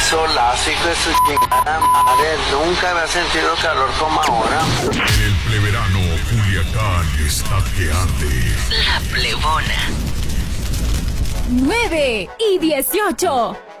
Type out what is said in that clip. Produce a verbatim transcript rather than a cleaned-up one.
solazo, hijo de su chingada madre. Nunca había sentido calor como ahora. En el pleverano, Culiacán está que arde. La Plebona. nueve y dieciocho.